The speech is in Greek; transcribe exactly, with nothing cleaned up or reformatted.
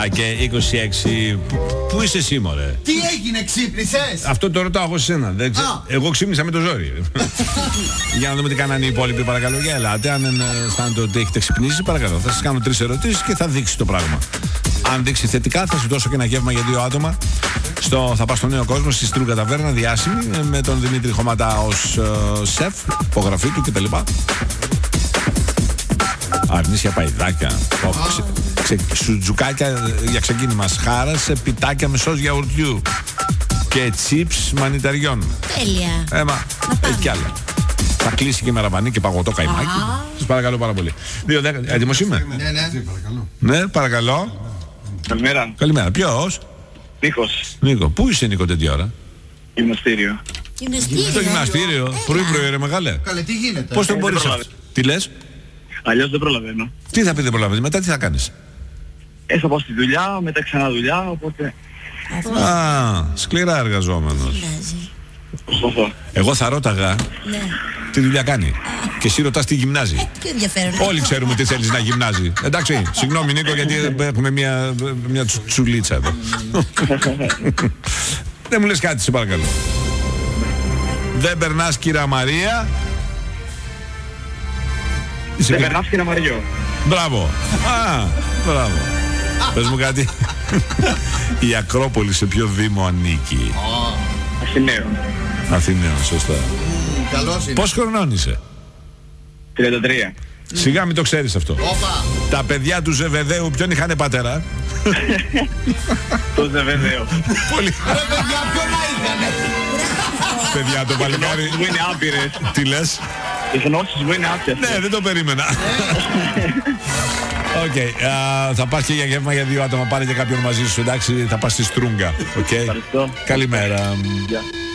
Και είκοσι έξι. Πού είσαι εσύ, μωρέ? Τι έγινε, ξύπνησες? Αυτό το ρωτάω εγώ σε εσένα. Δεν ξέ... Εγώ ξύπνησα με το ζόρι. Για να δούμε τι κάνανε οι υπόλοιποι, παρακαλώ. Για ελάτε. Αν αισθάνετε ότι έχετε ξυπνήσει, παρακαλώ. Θα σας κάνω τρεις ερωτήσεις και θα δείξει το πράγμα. Αν δείξει θετικά, θα σου δώσω και ένα γεύμα για δύο άτομα. Στο, θα πας στο Νέο Κόσμο, στη Στρούγκα Ταβέρνα, διάσημη, με τον Δημήτρη Χωματά ως uh, σεφ, υπογραφή του κτλ. Αρνίσια παϊδάκια, oh, ξε, ξε, σουτζουκάκια για ξεκίνημα, σχάρα σε πιτάκια με σως γιαουρτιού και τσίπς μανιταριών. Τέλεια. Έμα, έχει κι άλλα. Θα κλείσει και με ραβανί και παγωτό καϊμάκι. Σας παρακαλώ πάρα πολύ. Δύο, δέκα, έτοιμος είμαι? Ναι, ναι. Παρακαλώ. Ναι, παρακαλώ. Καλημέρα. Καλημέρα. Ποιος? Νίκος. Νίκο. Πού είσαι, Νίκο, τέτοια ώρα? Γυμναστήριο. Γυμναστήριο. Στο γυμναστήριο. Πρωί-πρωί, ρε μεγάλε. Καλέ, τι γίνεται? Πώς τον Ε, μπορείς δεν αυτό? Τι λες? Αλλιώς δεν προλαβαίνω. Τι θα πει δεν προλαβαίνεις? Μετά τι θα κάνεις? Ε, θα πάω στη δουλειά, μετά ξανά δουλειά, οπότε Α, σκληρά εργαζόμενος. Γυμνάζει. προσπαθώ. Εγώ θα ρώταγα Ναι. τι δουλειά κάνει. Και εσύ ρωτάς τι γυμνάζει. Πιο ενδιαφέρον. Όλοι ξέρουμε τι θέλεις να γυμνάζει. Εντάξει, συγγνώμη Νίκο, γιατί έχουμε μια, μια τσου- τσουλίτσα εδώ. Δεν μου λες κάτι, σε παρακαλώ. Δεν περνάς, κύρα Μαρία. Είσαι Δεν και- περνάς και ένα Μαριό. Μπράβο. Α, μπράβο. Πες μου κάτι. Η Ακρόπολη σε ποιο δήμο ανήκει? Αθηναίο. Αθηναίο, σωστά. Καλός είναι. Πώς χρονών είσαι? τριάντα τρία. Σιγά μην το ξέρεις αυτό. Όπα. Τα παιδιά του Ζεβεδαίου ποιον είχανε πατέρα? Το Ζεβεδαίο. Πολύ. Ρε παιδιά, ποιο να ήτανε? Παιδιά, το παλικάρι. Μου είναι άπειρες. Τι λες? Οι γνώσεις μου είναι άπειρες. Ναι, δεν το περίμενα. Οκ, α, θα πας και για γεύμα για δύο άτομα. Πάρε και κάποιον μαζί σου, εντάξει, θα πας στη Στρούγκα. Οκ. Ευχαριστώ. Καλημέρα. Γεια.